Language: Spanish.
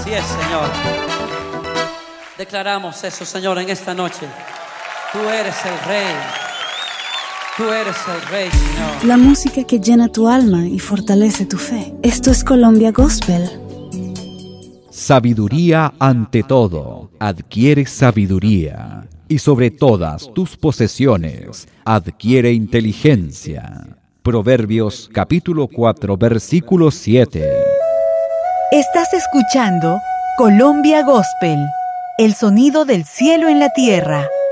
Así es, Señor. Declaramos eso, Señor, en esta noche. Tú eres el Rey. Tú eres el Rey, Señor. La música que llena tu alma y fortalece tu fe. Esto es Colombia Gospel. Sabiduría ante todo. Adquiere sabiduría. Y sobre todas tus posesiones, adquiere inteligencia. Proverbios capítulo 4, versículo 7. Estás escuchando Colombia Gospel, el sonido del cielo en la tierra.